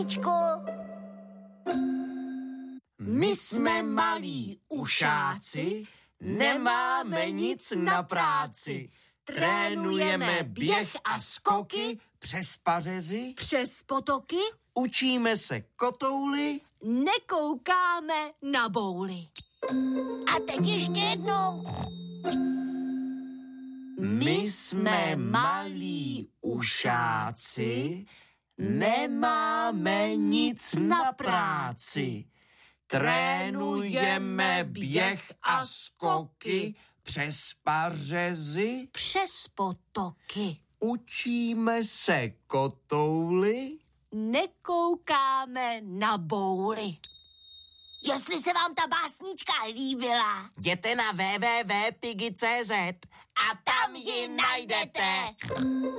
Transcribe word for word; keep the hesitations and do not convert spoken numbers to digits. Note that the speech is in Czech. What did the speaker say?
My jsme malí ušáci, nemáme nic na práci. Trénujeme běh a skoky přes pařezy, přes potoky, učíme se kotouly, nekoukáme na bouly. A teď ještě jednou. My jsme malí ušáci, nemáme nic na práci. Trénujeme běh a skoky přes pařezy, přes potoky. Učíme se kotouly, nekoukáme na bouly. Jestli se vám ta básnička líbila, jděte na w w w tečka piggy tečka c z a tam ji najdete.